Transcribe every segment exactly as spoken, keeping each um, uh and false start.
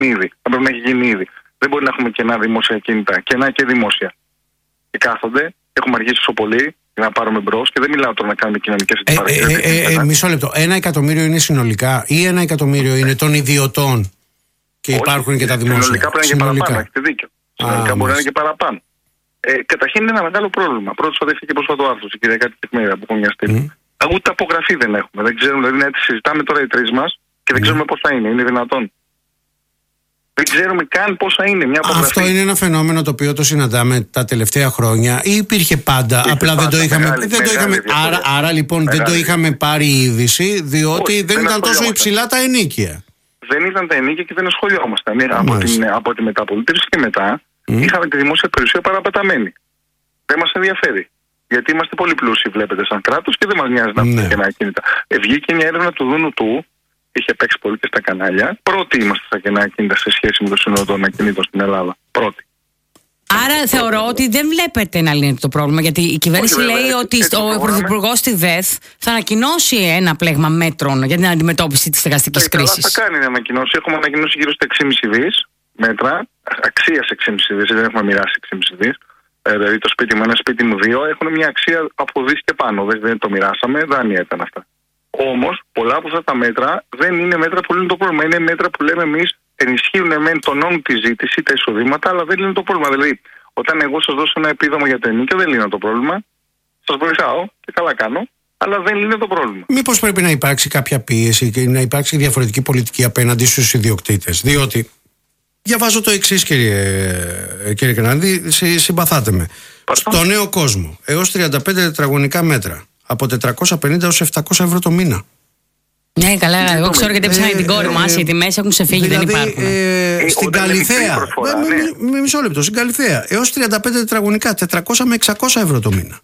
Ήδη. Θα πρέπει να έχει γίνει ήδη. Δεν μπορεί να έχουμε κενά δημόσια κινητά. Κενά και δημόσια. Και κάθονται, έχουμε αργήσει τόσο πολύ για να πάρουμε μπρος και δεν μιλάω τώρα να κάνουμε κοινωνικές αντιπαραθέσεις. Ε, ε, ε, ε, μισό λεπτό. Ένα εκατομμύριο είναι συνολικά ή ένα εκατομμύριο είναι των ιδιωτών και όχι, υπάρχουν και τα δημόσια? Συνολικά πρέπει να είναι και παραπάνω. Έχετε δίκιο. Συνολικά Α, μπορεί να είναι και παραπάνω. Ε, καταρχήν είναι ένα μεγάλο πρόβλημα. Πρώτο το δέχτηκε πρόσφατο άρθρο στην Κυριακάτικη Εφημερίδα που έχω μια στήλη. Mm. Ούτε απογραφή δεν έχουμε. Δεν ξέρουμε, δηλαδή να τη συζητάμε τώρα οι τρεις μας και δεν ξέρουμε mm. πώς θα είναι. Είναι δυνατόν? Δεν ξέρουμε καν πώς θα είναι μια απογραφή. Αυτό είναι ένα φαινόμενο το οποίο το συναντάμε τα τελευταία χρόνια ή υπήρχε πάντα? Υπήρχε απλά πάντα, δεν το είχαμε. Μεγάλη, δεν το είχαμε άρα, άρα λοιπόν μεγάλη. δεν το είχαμε πάρει είδηση, διότι όχι, δεν, δεν ήταν τόσο υψηλά τα ενοίκια. Δεν ήταν τα ενοίκια και δεν ασχολιόμασταν. Από, από τη μεταπολίτευση και μετά mm. είχαμε τη δημόσια περιουσία παραπεταμένη. Δεν μας ενδιαφέρει. Γιατί είμαστε πολύ πλούσιοι, βλέπετε, σαν κράτος και δεν μας νοιάζει να έχουμε κενά ακίνητα. Ε, βγήκε μια έρευνα του Δούνου του, είχε παίξει πολύ και στα κανάλια. Πρώτοι είμαστε στα κενά ακίνητα σε σχέση με το σύνολο των ακινήτων στην Ελλάδα. Πρώτοι. Άρα θεωρώ ότι δεν βλέπετε να λύνεται το πρόβλημα, γιατί η κυβέρνηση όχι, λέει βέβαια, ότι ο Πρωθυπουργός στη ΔΕΘ θα ανακοινώσει ένα πλέγμα μέτρων για την αντιμετώπιση της στεγαστικής κρίσης. Θα κάνει να ανακοινώσει. Έχουμε ανακοινώσει γύρω στα έξι κόμμα πέντε δις μέτρα, αξίας έξι κόμμα πέντε δις, δεν έχουμε μοιράσει έξι κόμμα πέντε δις. Ε, δηλαδή το σπίτι μου, ένα σπίτι μου δύο, έχουν μια αξία από δις και πάνω. Δεν, δεν το μοιράσαμε, δάνεια ήταν αυτά. Όμως, πολλά από αυτά τα μέτρα δεν είναι μέτρα που λύνουν το πρόβλημα. Είναι μέτρα που λέμε εμείς ενισχύουν μεν τονώνουν τη ζήτηση, τα εισοδήματα, αλλά δεν λύνουν το πρόβλημα. Δηλαδή, όταν εγώ σας δώσω ένα επίδομα για το ενοίκιο, δεν λύνω το πρόβλημα. Σας βοηθάω και καλά κάνω, αλλά δεν λύνω το πρόβλημα. Μήπως πρέπει να υπάρξει κάποια πίεση και να υπάρξει διαφορετική πολιτική απέναντι στους ιδιοκτήτες? Διότι. Διαβάζω το εξής, κύριε, κύριε Κρανάδη, συμπαθάτε με. Παρακαλώ. Στο νέο κόσμο, έως τριάντα πέντε τετραγωνικά μέτρα, από τετρακόσια πενήντα έως επτακόσια ευρώ το μήνα. Ναι, καλά, εγώ ξέρω γιατί έψαχνα την κόρη μας, οι τιμές έχουν ξεφύγει, δηλαδή, δεν υπάρχουν. Ε, ε, στην Καλιθέα, προσφορά, με, ναι. με, με μισό λεπτό, στην Καλιθέα, έως τριάντα πέντε τετραγωνικά, τετρακόσια με εξακόσια ευρώ το μήνα.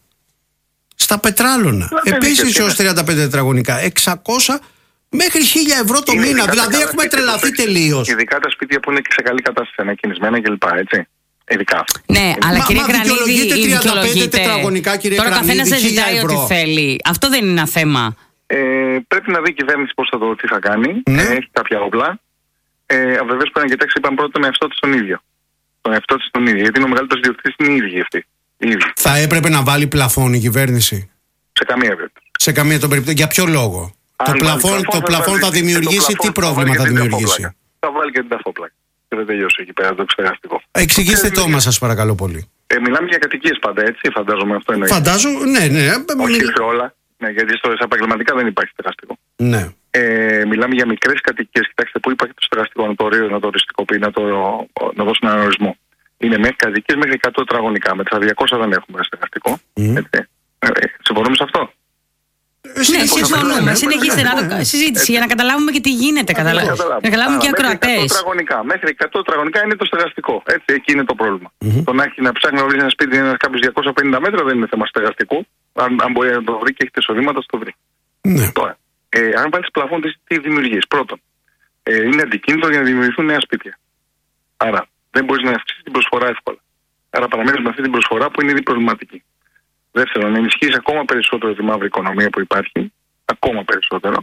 Στα Πετράλωνα, επίσης έως τριάντα πέντε τετραγωνικά, εξακόσια μέχρι χίλια ευρώ το μήνα. Δηλαδή έχουμε τρελαθεί τελείως. Ειδικά τα σπίτια που είναι και σε καλή κατάσταση, ανακοινισμένα κλπ. Έτσι. Ειδικά. Ναι, αλλά κύριε Κρανίδη, τριάντα πέντε τετραγωνικά, κύριε Τώρα Κρανίδη, καθένας δεν ζητάει ό,τι θέλει. Αυτό δεν είναι ένα θέμα. Ε, πρέπει να δει η κυβέρνηση πώς θα το, τι θα κάνει. Ναι. Ε, έχει κάποια όπλα. Ε, Βεβαίως πρέπει να κοιτάξει, είπαμε πρώτα τον εαυτό της τον ίδιο. Τον εαυτό της τον ίδιο. Γιατί είναι ο μεγαλύτερος ιδιοκτήτης, είναι οι ίδιοι αυτοί. Θα έπρεπε να βάλει πλαφόν η κυβέρνηση? Σε καμία περίπτωση. Σε καμία τον περίπτωση. Για ποιο λόγο? Το πλαφόν, το πλαφόν θα δημιουργήσει τι πρόβλημα θα δημιουργήσει? Θα βάλει και την ταφόπλακα. Και δεν τελειώσει εκεί πέρα το εξεργαστικό. Εξηγήστε το μας, σας παρακαλώ πολύ. Ε, μιλάμε για κατοικίες πάντα, έτσι, φαντάζομαι αυτό εννοεί. Φαντάζομαι, ναι, ναι. Όχι σε όλα. Ναι, γιατί στο επαγγελματικά δεν υπάρχει στεγαστικό. Ναι. Ε, μιλάμε για μικρές κατοικίες. Κοιτάξτε, πού υπάρχει το στεγαστικό, να το ορίσει, να το οριστικοποιεί, να, το, να δώσει έναν ορισμό. Είναι μέχρι κατοικίες μέχρι εκατό τετραγωνικά. Με τα διακόσια δεν έχουμε στεγαστικό. Mm. Έτσι. Ε, συμφωνούμε σε αυτό? Ναι, συμφωνούμε. Συνεχίστε να το συζήτηση για να καταλάβουμε και τι γίνεται. Να καταλάβουμε και ακροατές. Μέχρι εκατό τετραγωνικά είναι το στεγαστικό. Έτσι, εκεί είναι το πρόβλημα. Το να έχει να ψάχνει να βρει ένα σπίτι κάποιους διακόσια πενήντα μέτρα δεν είναι θέμα στεγαστικού. Αν, αν μπορεί να το βρει και έχει τα εισοδήματα, το βρει. Ναι. Τώρα, ε, αν βάλει πλαφόν, τι δημιουργεί? Πρώτον, ε, είναι αντικίνητο για να δημιουργηθούν νέα σπίτια. Άρα, δεν μπορεί να αυξήσει την προσφορά εύκολα. Άρα, παραμένει με αυτή την προσφορά που είναι ήδη προβληματική. Δεύτερον, να ενισχύσει ακόμα περισσότερο τη μαύρη οικονομία που υπάρχει. Ακόμα περισσότερο.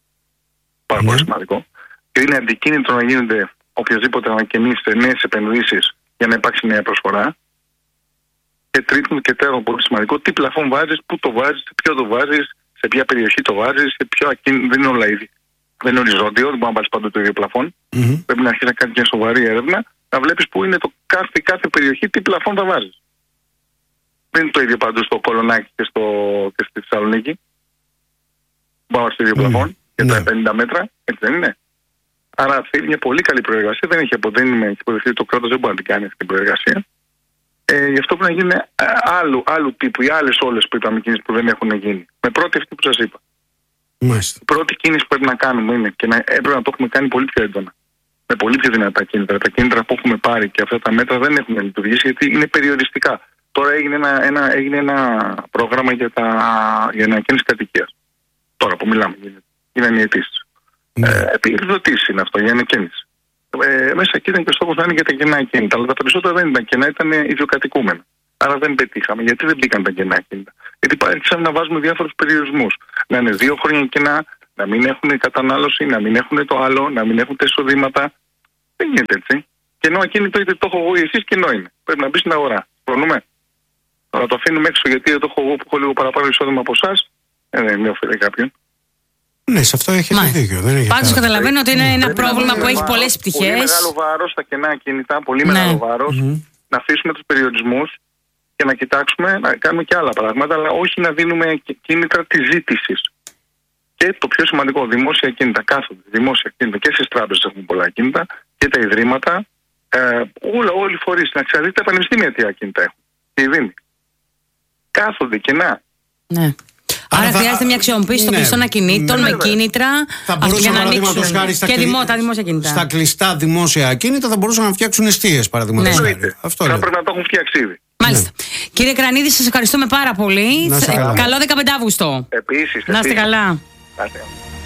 Πάρα πολύ σημαντικό. Και είναι αντικίνητο να γίνονται οποιασδήποτε ανακαινήσεις, νέες επενδύσεις για να υπάρξει νέα προσφορά. Και τρίτον και τέλος, πολύ σημαντικό, τι πλαφόν βάζεις, πού το βάζεις, σε ποιο το βάζεις, σε ποια περιοχή το βάζεις, σε ποιο ακίνητο. Δεν είναι όλα ίδια. Δεν είναι οριζόντιο, δεν μπορεί να βάλεις πάντα το ίδιο πλαφόν. Mm-hmm. Πρέπει να αρχίσει να κάνει μια σοβαρή έρευνα, να βλέπεις πού είναι το κάθε, κάθε περιοχή, τι πλαφόν θα βάζεις. Δεν είναι το ίδιο παντού στο Κολονάκι και, στο, και στη Θεσσαλονίκη. Πάμε στο ίδιο mm. πλαφόν για τα πενήντα μέτρα, έτσι δεν είναι? Άρα θέλει μια πολύ καλή προεργασία. Δεν έχει αποδεχθεί το κράτος, δεν μπορεί να την κάνει αυτή την προεργασία. Ε, γι' αυτό πρέπει να γίνει άλλου, άλλου τύπου ή άλλες όλες που είπαμε κινήσεις που δεν έχουν γίνει. Με πρώτη αυτή που σας είπα. Μάλιστα. Η πρώτη κίνηση που πρέπει να κάνουμε είναι και να, έπρεπε να το έχουμε κάνει πολύ πιο έντονα. Με πολύ πιο δυνατά κίνητρα. Τα κίνητρα που έχουμε πάρει και αυτά τα μέτρα δεν έχουν λειτουργήσει γιατί είναι περιοριστικά. Τώρα έγινε ένα, ένα, έγινε ένα πρόγραμμα για, τα, για ανακαίνιση κατοικίας. Τώρα που μιλάμε, είναι οι αιτήσεις. Ναι. Ε, επιδοτήσεις είναι αυτό για ανακαίνιση. Ε, μέσα εκεί ήταν και ο στόχος να είναι για τα κενά ακίνητα. Αλλά τα περισσότερα δεν ήταν κενά, ήταν ιδιοκατοικούμενα. Άρα δεν πετύχαμε. Γιατί δεν μπήκαν τα κενά ακίνητα? Γιατί άρχισαμε να βάζουμε διάφορους περιορισμούς. Να είναι δύο χρόνια κενά, να μην έχουν κατανάλωση, να μην έχουν το άλλο, να μην έχουν τα εισοδήματα. Δεν γίνεται έτσι. Κενό ακίνητο, είτε το έχω εγώ ή εσείς, κενό είναι. Πρέπει να μπει στην αγορά. Προνούμε. Να το αφήνουμε έξω γιατί το έχω εγώ που έχω λίγο παραπάνω εισόδημα από εσάς. Ε, δεν με ωφελεί κάποιον. Ναι, σε αυτό έχετε δίκιο. Πάντως καταλαβαίνω ότι είναι ένα πρέπει πρόβλημα που έχει πολλές πτυχές. Πολύ μεγάλο βάρος στα κενά ακίνητα, πολύ ναι. μεγάλο βάρος. Mm-hmm. Να αφήσουμε τους περιορισμούς και να κοιτάξουμε να κάνουμε και άλλα πράγματα, αλλά όχι να δίνουμε κίνητρα της ζήτησης. Και το πιο σημαντικό, δημόσια ακίνητα, κάθονται δημόσια ακίνητα και στις τράπεζες έχουμε πολλά ακίνητα και τα ιδρύματα. Ε, όλα, όλοι οι φορείς, να ξέρετε τα πανεπιστήμια τι ακίνητα έχουν. Και οι δήμοι. Κάθονται κενά. Ναι. Άρα, Άρα χρειάζεται μια αξιοποίηση των κλειστών ακινήτων με κίνητρα. Θα μπορούσαν παραδείγματος χάρη στα, κλει... δημόσια κίνητα. στα κλειστά δημόσια ακίνητα θα μπορούσαν να φτιάξουν εστίες παραδείγματος χάρη. Ναι. Αυτό θα πρέπει να το έχουν φτιάξει ήδη. Μάλιστα. Ναι. Κύριε Κρανίδη, σας ευχαριστούμε πάρα πολύ. Καλά. Καλό δεκαπέντε Αυγούστου. Επίσης. Να είστε καλά. Άστε.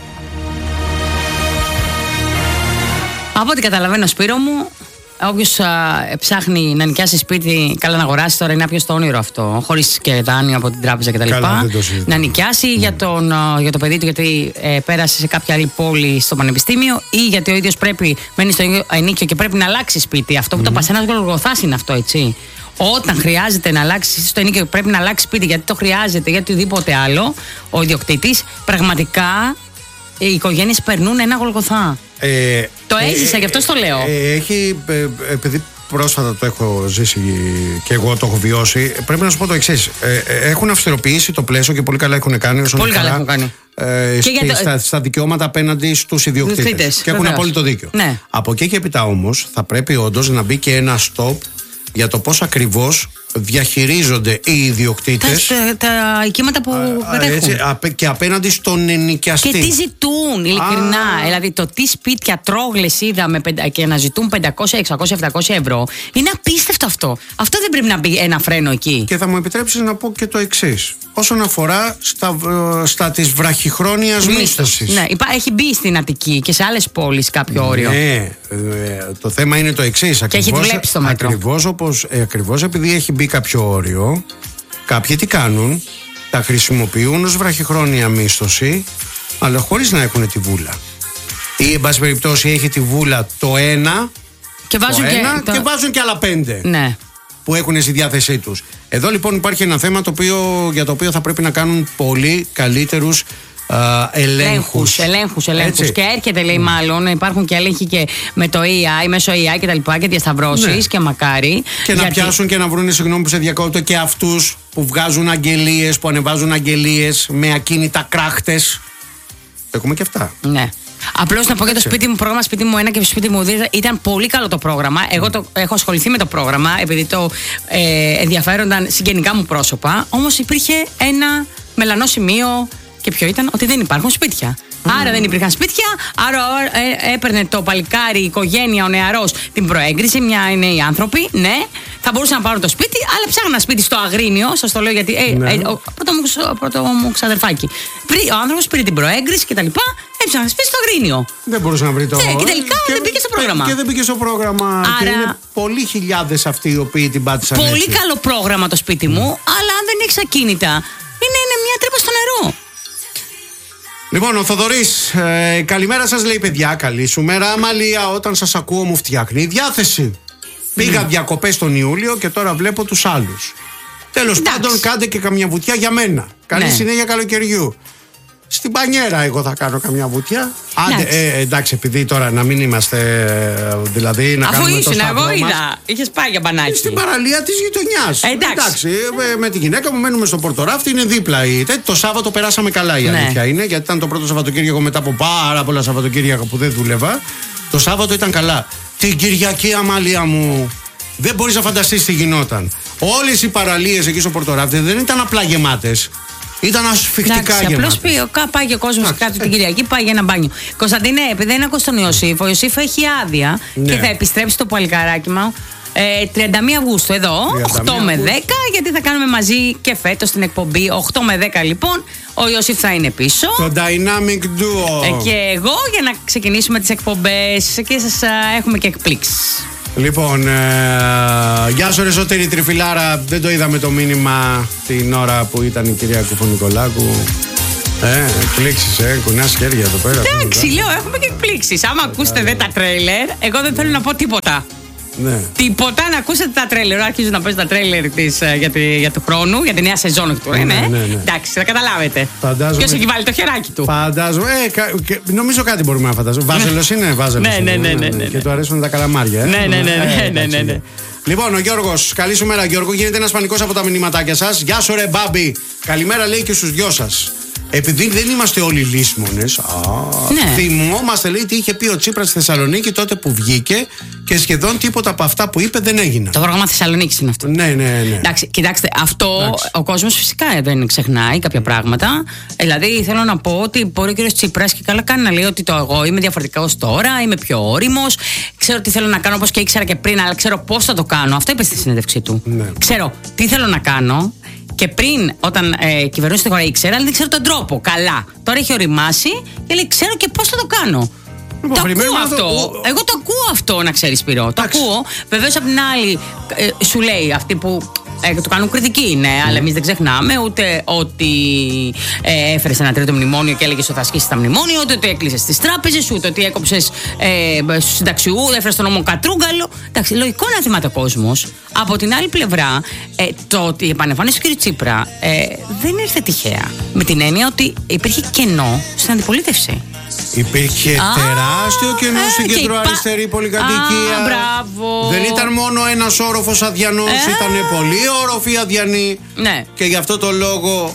Από ό,τι καταλαβαίνω, Σπύρο μου, όποιος ψάχνει να νοικιάσει σπίτι, καλά να αγοράσει, τώρα είναι άπιος το όνειρο αυτό, χωρίς και δάνειο από την τράπεζα κτλ. Να νοικιάσει mm. για, τον, για το παιδί του, γιατί ε, πέρασε σε κάποια άλλη πόλη στο πανεπιστήμιο, ή γιατί ο ίδιος πρέπει, μένει στο ενίκιο και πρέπει να αλλάξει σπίτι. Αυτό που mm. το πας ένας γολγοθάς είναι αυτό, έτσι. Όταν χρειάζεται να αλλάξει στο ενίκιο, πρέπει να αλλάξει σπίτι γιατί το χρειάζεται, γιατί οτιδήποτε άλλο, ο ιδιοκτήτης, πραγματικά οι οικογένειες περνούν ένα γολγοθά. Ε, το έζησα, ε, γι' αυτό το λέω. Ε, έχει, ε, επειδή πρόσφατα το έχω ζήσει και εγώ το έχω βιώσει, πρέπει να σου πω το εξής. Ε, ε, έχουν αυστηροποιήσει το πλαίσιο και πολύ καλά έχουν κάνει. Όσον πολύ καλά έχουν κάνει. Ε, στη, το... στα, στα δικαιώματα απέναντι στους ιδιοκτήτες. Και έχουν απόλυτο δίκιο. Ναι. Από εκεί και έπειτα όμως θα πρέπει όντως να μπει και ένα stop για το πώς ακριβώς διαχειρίζονται οι ιδιοκτήτες τα, τα οικήματα που κατέχουν και απέναντι στον ενοικιαστή. Και τι ζητούν, ειλικρινά. Α. Δηλαδή, το τι σπίτια τρόγλες είδαμε και να ζητούν πεντακόσια, εξακόσια, επτακόσια ευρώ. Είναι απίστευτο αυτό. Αυτό δεν πρέπει να μπει ένα φρένο εκεί. Και θα μου επιτρέψεις να πω και το εξής. Όσον αφορά στα, στα της βραχυχρόνιας μίσθωσης. Ναι, έχει μπει στην Αττική και σε άλλες πόλεις κάποιο όριο. Ναι, το θέμα είναι το εξής. Και έχει δουλέψει το μέτρο. Ακριβώς, όπως, ακριβώς επειδή έχει μπει κάποιο όριο, κάποιοι τι κάνουν, τα χρησιμοποιούν ως βραχυχρόνια μίσθωση, αλλά χωρίς να έχουν τη βούλα. Ή εν πάση περιπτώσει έχει τη βούλα το ένα και βάζουν, το και, ένα το... και βάζουν και άλλα πέντε. Ναι. Που έχουν στη διάθεσή τους. Εδώ λοιπόν υπάρχει ένα θέμα το οποίο, για το οποίο θα πρέπει να κάνουν πολύ καλύτερους Uh, ελέγχους. Ελέγχους, ελέγχους. Και έρχεται, λέει, mm. μάλλον υπάρχουν και έλεγχοι και με το ι άι, μέσω ι άι και τα λοιπά και διασταυρώσεις, ναι. Και μακάρι. Και γιατί... να πιάσουν και να βρουν, συγγνώμη που σε διακόπτω, και αυτούς που βγάζουν αγγελίες, που ανεβάζουν αγγελίες με ακίνητα κράχτες. Έχουμε και αυτά. Ναι. Απλώς να πω για το σπίτι μου, πρόγραμμα σπίτι μου ένα και σπίτι μου δύο, ήταν πολύ καλό το πρόγραμμα. Εγώ το, έχω ασχοληθεί με το πρόγραμμα επειδή το ε, ενδιαφέρονταν συγγενικά μου πρόσωπα. Όμως υπήρχε ένα μελανό σημείο. Και ποιο ήταν? Ότι δεν υπάρχουν σπίτια. Mm. Άρα δεν υπήρχαν σπίτια, άρα ε, έπαιρνε το παλικάρι, η οικογένεια, ο νεαρός την προέγκριση, μια νέοι άνθρωποι, ναι, θα μπορούσαν να πάρουν το σπίτι, αλλά ψάχναν σπίτι στο Αγρίνιο, σας το λέω γιατί. Ε, ναι. ε, ο πρώτο μου, πρώτο μου ξαδερφάκι. Ο άνθρωπος πήρε την προέγκριση και τα λοιπά, έψαχναν σπίτι στο Αγρίνιο. Δεν μπορούσε να βρει το. Ναι, και τελικά και δεν μπήκε στο πρόγραμμα. Και δεν μπήκε στο πρόγραμμα. Άρα, και είναι πολλοί χιλιάδες αυτοί οι οποίοι την πάτησαν. Πολύ έτσι. Καλό πρόγραμμα το σπίτι μου, mm. αλλά αν δεν έχει ακίνητα, είναι, είναι μια τρύπα στο νερό. Λοιπόν, ο Θοδωρής, ε, καλημέρα σας, λέει, παιδιά. Καλή σου μέρα, Αμαλία. Όταν σας ακούω μου φτιάχνει η διάθεση. Πήγα mm. διακοπές τον Ιούλιο και τώρα βλέπω τους άλλους. Τέλος πάντων, κάντε και καμιά βουτιά για μένα. Καλή ναι. συνέχεια καλοκαιριού. Στην Πανιέρα εγώ θα κάνω καμιά βουτιά. Άντε, ε, εντάξει, επειδή τώρα να μην είμαστε, δηλαδή να αφού κάνουμε ήσουν, το σταυρό εγώ είδα, μας, είχες πάει για μπανάκι. στην παραλία της γειτονιάς. Ε, εντάξει. εντάξει με, με τη γυναίκα μου μένουμε στο Πορτοράφτη, είναι δίπλα. Το Σάββατο περάσαμε καλά, η αλήθεια ναι. είναι, γιατί ήταν το πρώτο Σαββατοκύριακο μετά από πάρα πολλά Σαββατοκύριακα που δεν δούλευα. Το Σάββατο ήταν καλά. Την Κυριακή, Αμαλία μου, δεν μπορείς να φανταστείς τι γινόταν. Όλες οι παραλίες εκεί στο Πορτοράφτη δεν ήταν απλά γεμάτες. Ήταν ασφιχτικά γεμάτες. Απλώς πάει και ο κόσμος κάτω την Κυριακή, πάει για ένα μπάνιο. Κωνσταντίνε, επειδή δεν ακούω τον Ιωσήφ, ο Ιωσήφ έχει άδεια ναι. και θα επιστρέψει το παλικαράκι μου ε, τριάντα μία Αυγούστου εδώ, οκτώ με δέκα, γιατί θα κάνουμε μαζί και φέτος την εκπομπή. οκτώ με δέκα λοιπόν, ο Ιωσήφ θα είναι πίσω. Το Dynamic Duo. Ε, και εγώ για να ξεκινήσουμε τις εκπομπές και σας α, έχουμε και εκπλήξεις. Λοιπόν, ε, γεια σου ρε Σωτήρη Τριφυλάρα. Δεν το είδαμε το μήνυμα την ώρα που ήταν η κυρία Κουφονικολάκου. Ε, εκπλήξεις, ε, κουνάς χέρια εδώ πέρα. Εντάξει, λέω, έχουμε και εκπλήξεις. Άμα ακούσετε δε τα τρέιλερ, εγώ δεν θέλω να πω τίποτα. Ναι. Τίποτα, να ακούσετε τα τρέιλερ. Αρχίζουν να παίζουν τα τρέιλερ της, για, τη, για του χρόνου, για τη νέα σεζόν του. Ναι, ναι, ναι, ναι. Εντάξει, θα καταλάβετε. Φαντάζομαι... Ποιος έχει βάλει το χεράκι του. Φαντάζομαι. Ε, κα, και, νομίζω κάτι μπορούμε να φαντάζομαι. Βάζελος είναι, βάζελος. Ναι, ναι, ναι, ναι, ναι. Και του αρέσουν τα καλαμάρια. Ε. Ναι, ναι, ναι, ναι, ναι, ναι, ναι. Λοιπόν, ο Γιώργος, καλή σου μέρα, Γιώργο. Γίνεται ένας πανικός από τα μηνυματάκια σας. Γεια σου, ρε Μπάμπη. Καλημέρα, λέει και στους δυο σας. Επειδή δεν είμαστε όλοι λύσμονες, ναι. θυμόμαστε, λέει, τι είχε πει ο Τσίπρας στη Θεσσαλονίκη τότε που βγήκε και σχεδόν τίποτα από αυτά που είπε δεν έγιναν. Το πρόγραμμα Θεσσαλονίκης είναι αυτό. Ναι, ναι, ναι. Εντάξει, κοιτάξτε, αυτό Εντάξει. ο κόσμος φυσικά δεν ξεχνάει κάποια πράγματα. Δηλαδή, θέλω να πω ότι μπορεί ο κύριος Τσίπρας και καλά κάνει να λέει ότι το εγώ είμαι διαφορετικός τώρα, είμαι πιο όριμος, ξέρω τι θέλω να κάνω όπως και ήξερα και πριν, αλλά ξέρω πώς θα το κάνω. Αυτό είπε στη συνέντευξή του. Ναι. Ξέρω τι θέλω να κάνω. Και πριν, όταν ε, κυβερνούσε τη χώρα, ήξερα, αλλά δεν ξέρω τον τρόπο. Καλά. Τώρα έχει οριμάσει και λέει: ξέρω και πώς θα το κάνω. Λοιπόν, το ακούω αυτό. Το... Εγώ το ακούω αυτό, να ξέρεις, Σπύρο. Το ακούω. Βεβαίως, απ' την άλλη, ε, σου λέει αυτοί που ε, του κάνουν κριτική, ναι, mm. αλλά εμείς δεν ξεχνάμε ούτε ότι ε, έφερε ένα τρίτο μνημόνιο και έλεγε ότι θα ασκήσει τα μνημόνια, ούτε ότι έκλεισε τις τράπεζες, ούτε ότι έκοψε ε, στου συνταξιού, έφερε τον νόμο Κατρούγκαλο. Εντάξει, λογικό να θυμάται ο κόσμος. Από την άλλη πλευρά, ε, το ότι η επανεμφάνιση του κ. Τσίπρα ε, δεν ήρθε τυχαία. Με την έννοια ότι υπήρχε κενό στην αντιπολίτευση. Υπήρχε ah, τεράστιο κενό ε, στην κεντροαριστερή πολυκατοικία. Ah, μπράβο. Δεν ήταν μόνο ένας όροφος αδιανός, ε, ήταν πολύ όροφοι αδιανοί. Ναι. Και γι' αυτό το λόγο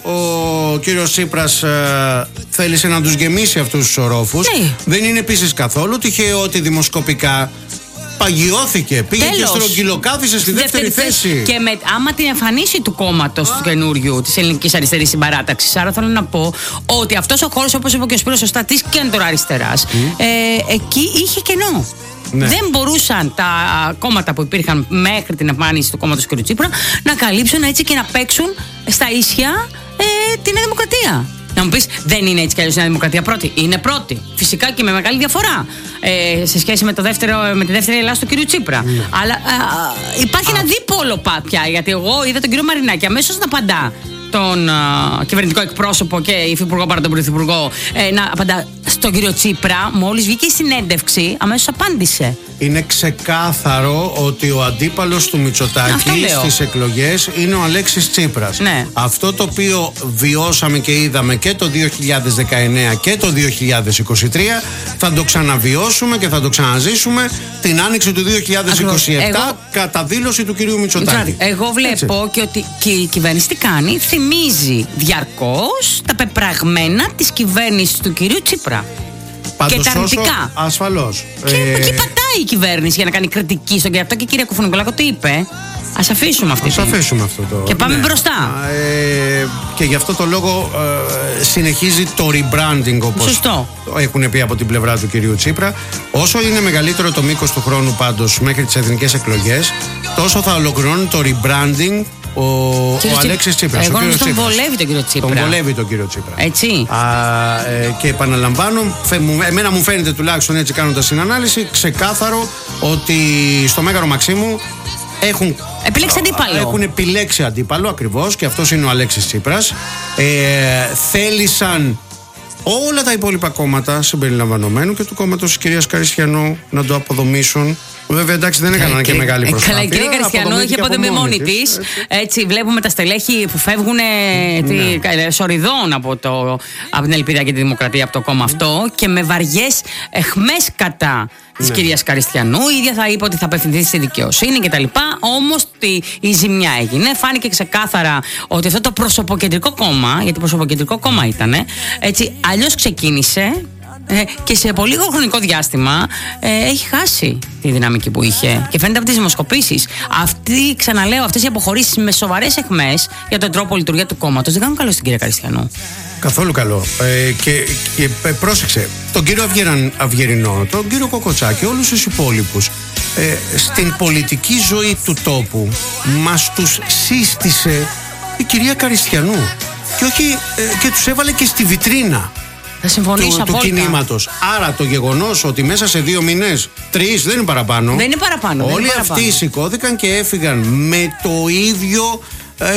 ο κύριος Τσίπρας ε, θέλησε να τους γεμίσει αυτούς τους ορόφους. Ναι. Δεν είναι επίσης καθόλου τυχαίο ότι δημοσκοπικά παγιώθηκε. Πήγε Τέλος. και στρογγυλοκάθισε στη δεύτερη, δεύτερη θέση. Και με, άμα την εμφανίσει του κόμματος του καινούριου, της Ελληνικής Αριστερής Συμπαράταξης. Άρα θέλω να πω ότι αυτός ο χώρος, όπως είπε και ο Σπύρος σωστά, της κεντροαριστεράς, mm. ε, εκεί είχε κενό. Ναι. Δεν μπορούσαν τα κόμματα που υπήρχαν μέχρι την εμφάνιση του κόμματος κ. Τσίπρα να καλύψουν έτσι και να παίξουν στα ίσια ε, την Νέα Δημοκρατία. Να μου πεις, δεν είναι έτσι κι αλλιώς η Νέα Δημοκρατία πρώτη. Είναι πρώτη. Φυσικά και με μεγάλη διαφορά ε, σε σχέση με, το δεύτερο, με τη δεύτερη Ελλάδα του κ. Τσίπρα. Mm. Αλλά ε, υπάρχει ah. ένα δίπολο πια. Γιατί εγώ είδα τον κ. Μαρινάκη αμέσως να απαντά τον uh, κυβερνητικό εκπρόσωπο και υφυπουργό παρά τον πρωθυπουργό ε, να απαντά στον κύριο Τσίπρα. Μόλις βγήκε η συνέντευξη, αμέσως απάντησε. Είναι ξεκάθαρο ότι ο αντίπαλος του Μητσοτάκη στις εκλογές είναι ο Αλέξης Τσίπρας. Ναι. Αυτό το οποίο βιώσαμε και είδαμε και το δύο χιλιάδες δεκαεννέα και το δύο χιλιάδες είκοσι τρία θα το ξαναβιώσουμε και θα το ξαναζήσουμε την άνοιξη του δύο χιλιάδες είκοσι επτά Εγώ... κατά δήλωση του κυρίου Μητσοτάκη. Εγώ βλέπω Έτσι. και ότι και η κυβέρνηση τι κάνει, θυμίζει διαρκώς τα πεπραγμένα της κυβέρνησης του κυρίου Τσίπρα. Πάντως και τα αρνητικά. Ασφαλώς. Και ε... εκεί πατάει η κυβέρνηση για να κάνει κριτική στον κύριο αυτό. Και η κυρία Κουφουνικολάκο τι είπε. Ας αφήσουμε αυτή. Ας αφήσουμε αυτό το. Και πάμε ναι. μπροστά. Ε, και γι' αυτό το λόγο ε, συνεχίζει το rebranding, όπως Σωστό. έχουν πει από την πλευρά του κυρίου Τσίπρα. Όσο είναι μεγαλύτερο το μήκος του χρόνου πάντως μέχρι τις εθνικές εκλογές, τόσο θα ολοκληρώνει το rebranding ο, ο Αλέξης Τσίπρας. Εγώ νομίζω τον βολεύει τον κύριο Τσίπρα. Τον βολεύει τον κύριο Τσίπρα. Έτσι. Α, ε, και επαναλαμβάνω, φε, μου, εμένα μου φαίνεται τουλάχιστον έτσι κάνοντας την ανάλυση, ξεκάθαρο ότι στο Μέγαρο Μαξίμου έχουν, επιλέξει αντίπαλο. έχουν επιλέξει αντίπαλο ακριβώς, και αυτός είναι ο Αλέξης Τσίπρας. Ε, θέλησαν όλα τα υπόλοιπα κόμματα συμπεριλαμβανομένου και του κόμματος της κυρίας Καριστιανού να το αποδομήσουν. Βέβαια, εντάξει, δεν έκαναν και μεγάλη προσπάθεια. Καλά, η κυρία Καριστιανού έχει αποδομεί μόνη τη. Έτσι. έτσι, βλέπουμε τα στελέχη που φεύγουν ναι. σοριδών από, το, από την Ελπίδα και τη Δημοκρατία, από το κόμμα αυτό, και με βαριές εχμές κατά της ναι. κυρίας Καριστιανού. Η ίδια θα είπε ότι θα απευθυνθεί στη δικαιοσύνη κτλ. Όμως η ζημιά έγινε. Φάνηκε ξεκάθαρα ότι αυτό το προσωποκεντρικό κόμμα, γιατί προσωποκεντρικό κόμμα ήταν, έτσι, αλλιώς ξεκίνησε. Ε, και σε πολύ λίγο χρονικό διάστημα ε, έχει χάσει τη δυναμική που είχε. Και φαίνεται από τις δημοσκοπήσεις. Αυτή, ξαναλέω, αυτές οι αποχωρήσεις με σοβαρές αιχμές για τον τρόπο λειτουργία του κόμματος δεν κάνουν καλό στην κυρία Καριστιανού. Καθόλου καλό. Ε, και, και ε, πρόσεξε, τον κύριο Αυγεραν, Αυγερινό, τον κύριο Κοκοτσάκη, όλους τους υπόλοιπους, ε, στην πολιτική ζωή του τόπου μας τους σύστησε η κυρία Καριστιανού. Και όχι, ε, και τους έβαλε και στη βιτρίνα. Θα συμφωνήσω του, του κινήματος. Άρα το γεγονός ότι μέσα σε δύο μήνες, τρεις, δεν είναι παραπάνω. Δεν είναι παραπάνω. Όλοι είναι αυτοί παραπάνω. σηκώθηκαν και έφυγαν με το ίδιο ε,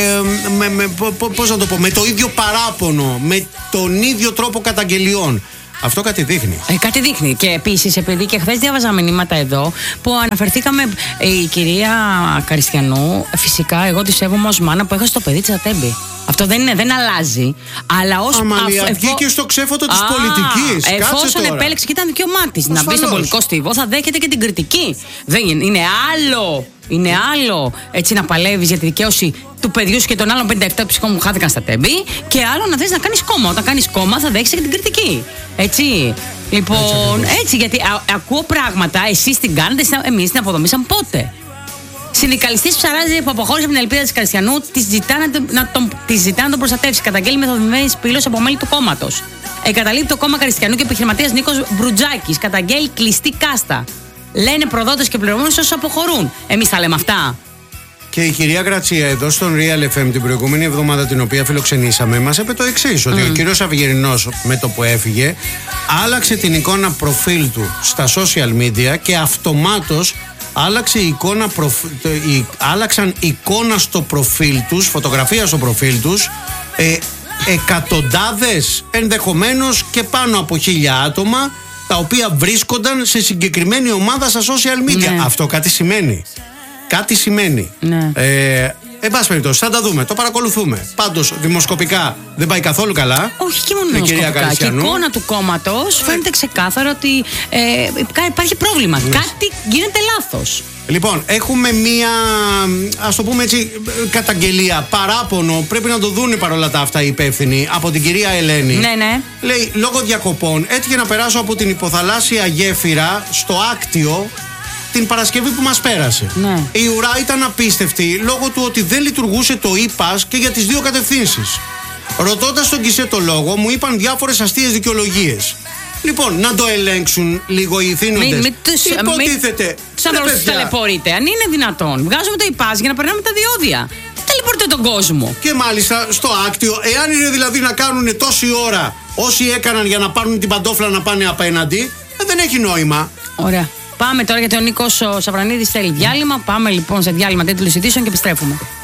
με, με, πώς να το πω, με το ίδιο παράπονο, με τον ίδιο τρόπο καταγγελιών. Αυτό κάτι δείχνει. Ε, κάτι δείχνει. Και επίσης, επειδή και χθες διάβαζα μηνύματα εδώ που αναφερθήκαμε, η κυρία Καριστιανού, φυσικά εγώ τη σέβομαι ως μάνα που έχασε το παιδί της Ατέμπη. Αυτό δεν, είναι, δεν αλλάζει. Αλλά ως Αμαλία, βγήκε στο ξέφωτο της πολιτικής. Εφόσον επέλεξε και ήταν δικαίωμά της να μπει στον πολιτικό στίβο, θα δέχεται και την κριτική. Δεν είναι, είναι άλλο. Είναι άλλο έτσι να παλεύεις για τη δικαίωση του παιδιού σου και των άλλων πενήντα επτά ψυχών που χάθηκαν στα Τέμπη, και άλλο να θες να κάνεις κόμμα. Όταν κάνεις κόμμα θα δέχεσαι και την κριτική. Έτσι. Λοιπόν, έτσι, έτσι γιατί α, ακούω πράγματα, εσείς την κάνετε, εμείς την αποδομήσαμε πότε. Συνδικαλιστής Ψαράζη που αποχώρησε από την ελπίδα της Καριστιανού, τη ζητά να, να, τον, τη ζητά να τον προστατεύσει. Καταγγέλει μεθοδημένη σπήλωση από μέλη του κόμματος. Εγκαταλείπει το κόμμα Καριστιανού και ο επιχειρηματίας Νίκος Μπρουτζάκης. Καταγγέλει κλειστή κάστα. Λένε προδότες και πληρωμένους όσους αποχωρούν. Εμείς τα λέμε αυτά. Και η κυρία Γρατσία εδώ στον Real εφ εμ την προηγούμενη εβδομάδα, την οποία φιλοξενήσαμε, μας είπε το εξής: ότι mm. ο κύριος Αυγερινός με το που έφυγε άλλαξε την εικόνα προφίλ του στα social media και αυτομάτως άλλαξε η εικόνα προφ... η... άλλαξαν εικόνα στο προφίλ τους, φωτογραφία στο προφίλ τους, ε, εκατοντάδες, ενδεχομένως και πάνω από χίλια άτομα, τα οποία βρίσκονταν σε συγκεκριμένη ομάδα στα social media. Ναι. Αυτό κάτι σημαίνει. Κάτι σημαίνει. Ναι. Ε, εν πάση περιπτώσει, θα τα δούμε, το παρακολουθούμε. Πάντως, δημοσκοπικά δεν πάει καθόλου καλά. Όχι και μόνο δημοσκοπικά. Και η εικόνα του κόμματος ε. φαίνεται ξεκάθαρα ότι ε, υπάρχει πρόβλημα. Ναι. Κάτι γίνεται λάθος. Λοιπόν, έχουμε μία, ας το πούμε έτσι, καταγγελία, παράπονο. Πρέπει να το δούνε παρόλα τα αυτά οι υπεύθυνοι, από την κυρία Ελένη. Ναι, ναι. Λέει, λόγω διακοπών έτυχε να περάσω από την υποθαλάσσια γέφυρα στο Άκτιο την Παρασκευή που μας πέρασε. Ναι. Η ουρά ήταν απίστευτη λόγω του ότι δεν λειτουργούσε το e-pass και για τις δύο κατευθύνσεις. Ρωτώντας τον Κισέ το λόγο, μου είπαν διάφορες αστείες δικαιολογίες. Λοιπόν, να το ελέγξουν λίγο οι ηθήνοντες. Μην, μην τους, υποτίθεται. Τους ανθρώπους ταλαιπωρείτε. Αν είναι δυνατόν, βγάζουμε το e-pass για να περνάμε τα διόδια. Τι ταλαιπωρείτε τον κόσμο. Και μάλιστα στο Άκτιο, εάν είναι δηλαδή να κάνουν τόση ώρα όσοι έκαναν για να πάρουν την παντόφλα να πάνε απέναντι, δεν έχει νόημα. Ωραία. Πάμε τώρα γιατί ο Νίκος ο Σαβρανίδης θέλει διάλειμμα. Πάμε λοιπόν σε διάλειμμα τέτοιου ειδήσεων και επιστρέφουμε.